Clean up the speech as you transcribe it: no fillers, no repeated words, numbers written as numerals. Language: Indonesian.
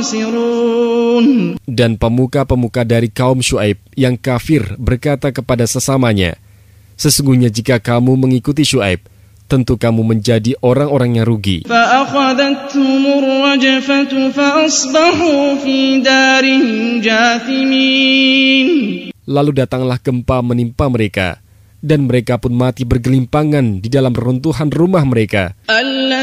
Dan pemuka-pemuka dari kaum Syuaib yang kafir berkata kepada sesamanya, sesungguhnya jika kamu mengikuti Syuaib, tentu kamu menjadi orang-orang yang rugi. Lalu datanglah gempa menimpa mereka, dan mereka pun mati bergelimpangan di dalam reruntuhan rumah mereka.